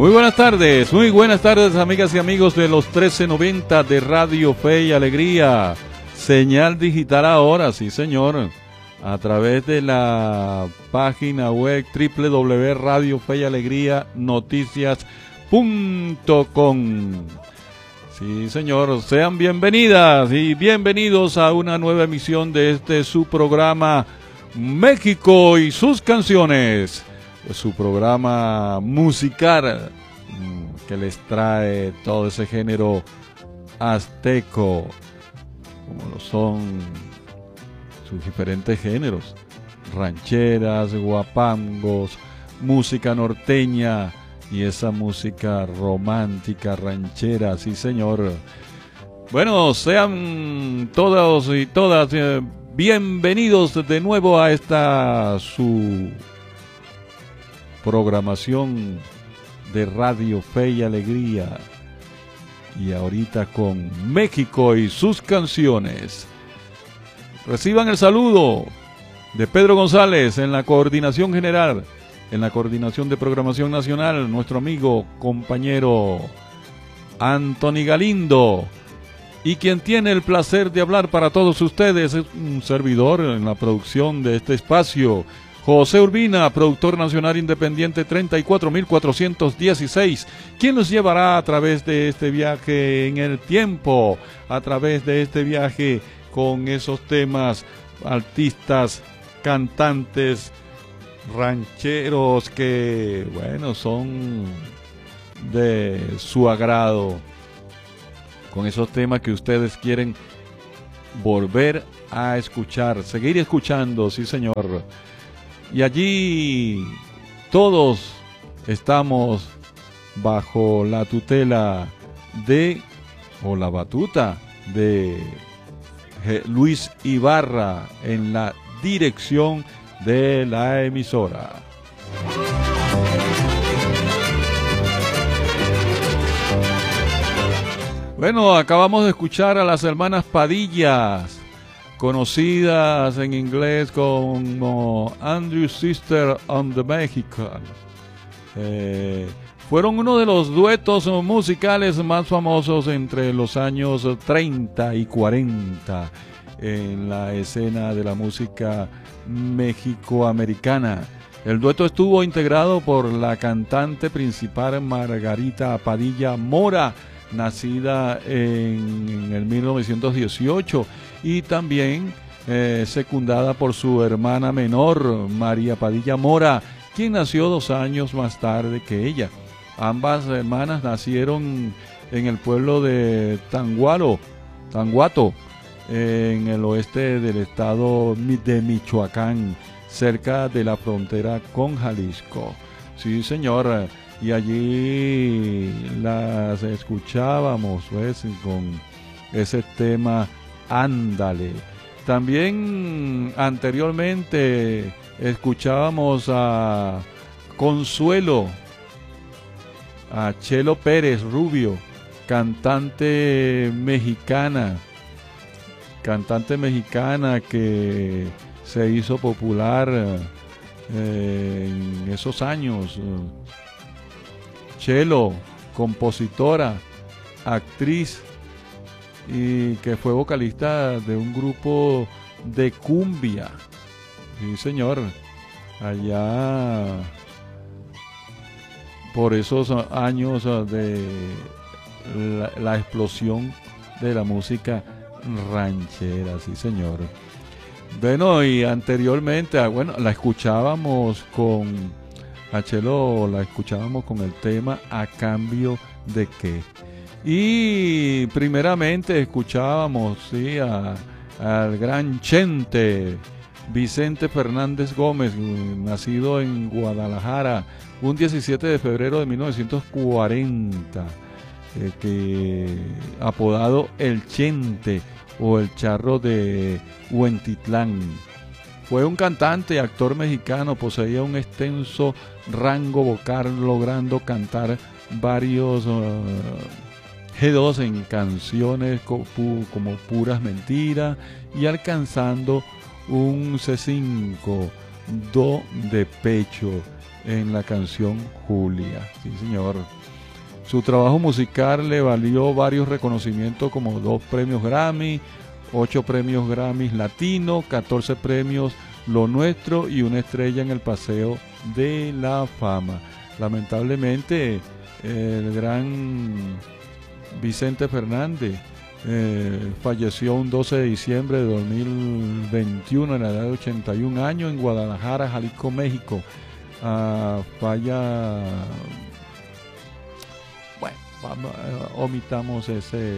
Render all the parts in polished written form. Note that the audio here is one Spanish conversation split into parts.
Muy buenas tardes amigas y amigos de los 1390 de Radio Fe y Alegría. Señal digital ahora, sí señor, a través de la página web www.radiofeyalegrianoticias.com. Sí señor, sean bienvenidas y bienvenidos a una nueva emisión de este su programa México y sus canciones. Su programa musical que les trae todo ese género azteco, como lo son sus diferentes géneros: rancheras, guapangos, música norteña y esa música romántica ranchera, sí señor. Bueno, sean todos y todas bienvenidos de nuevo a esta su programación de Radio Fe y Alegría, y ahorita con México y sus canciones. Reciban el saludo de Pedro González en la coordinación general, en la coordinación de programación nacional, nuestro amigo, compañero Anthony Galindo, y quien tiene el placer de hablar para todos ustedes es un servidor en la producción de este espacio, José Urbina, productor nacional independiente 34.416, quien nos llevará a través de este viaje en el tiempo, a través de este viaje con esos temas, artistas, cantantes, rancheros que, bueno, son de su agrado, con esos temas que ustedes quieren volver a escuchar, seguir escuchando, sí señor. Y allí todos estamos bajo la tutela o la batuta de Luis Ibarra en la dirección de la emisora. Bueno, acabamos de escuchar a las hermanas Padillas, conocidas en inglés como Andrew Sister and the Mexicans. Fueron uno de los duetos musicales más famosos entre los años 30 y 40 en la escena de la música mexicoamericana. El dueto estuvo integrado por la cantante principal Margarita Padilla Mora, nacida en el 1918, y también secundada por su hermana menor, María Padilla Mora, quien nació 2 años más tarde que ella. Ambas hermanas nacieron en el pueblo de Tanguato, en el oeste del estado de Michoacán, cerca de la frontera con Jalisco. Sí, señor. Y allí las escuchábamos, pues, con ese tema Ándale. También anteriormente escuchábamos a Consuelo, a Chelo Pérez Rubio, cantante mexicana que se hizo popular en esos años. Chelo, compositora, actriz, y que fue vocalista de un grupo de cumbia. Sí, señor, allá por esos años de la explosión de la música ranchera, sí, señor. Bueno, y anteriormente, la escuchábamos a Chelo, la escuchábamos con el tema ¿A cambio de qué? Y primeramente escuchábamos, sí, al gran Chente, Vicente Fernández Gómez, nacido en Guadalajara un 17 de febrero de 1940, que apodado El Chente o El Charro de Huentitlán. Fue un cantante y actor mexicano, poseía un extenso rango vocal, logrando cantar varios G2 en canciones como Puras Mentiras y alcanzando un C5, Do de Pecho, en la canción Julia. Sí, señor. Su trabajo musical le valió varios reconocimientos como 2 premios Grammy, 8 premios Grammy Latino, 14 premios Lo Nuestro y una estrella en el Paseo de la Fama. Lamentablemente, el gran Vicente Fernández falleció un 12 de diciembre de 2021 a la edad de 81 años en Guadalajara, Jalisco, México. Bueno, omitamos ese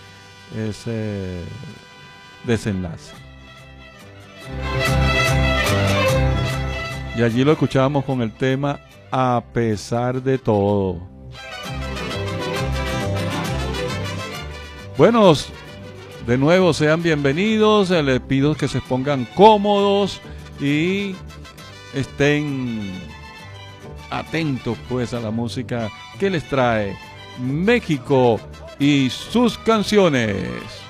desenlace. Y allí lo escuchábamos con el tema A pesar de todo. Buenos, de nuevo sean bienvenidos, les pido que se pongan cómodos y estén atentos pues a la música que les trae México y sus canciones.